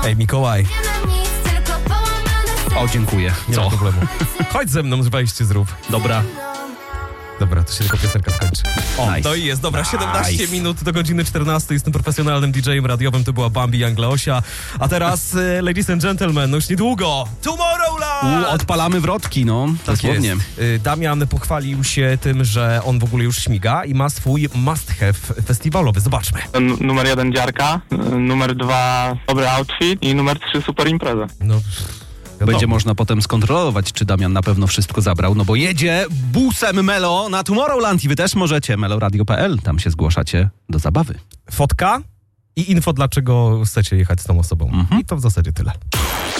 Ej, Mikołaj. O, dziękuję. Nie ma problemu. Chodź ze mną, wejście zrób. Dobra. Dobra, to się tylko piosenka skończy. O, Nice. no i jest, dobra, 17 Nice. minut do godziny 14. Jestem profesjonalnym DJ-em radiowym, to była Bambi Young Leosia. A teraz, ladies and gentlemen, no już niedługo, Tomorrowland! Odpalamy wrotki, no. Dosłownie. Jest. Damian pochwalił się tym, że on w ogóle już śmiga i ma swój must have festiwalowy. Zobaczmy. Numer 1 dziarka, numer 2 dobry outfit i numer 3 super impreza. No, Będzie można potem skontrolować, czy Damian na pewno wszystko zabrał, no bo jedzie busem Melo na Tomorrowland i wy też możecie. meloradio.pl, tam się zgłaszacie do zabawy. Fotka i info, dlaczego chcecie jechać z tą osobą. I to w zasadzie tyle.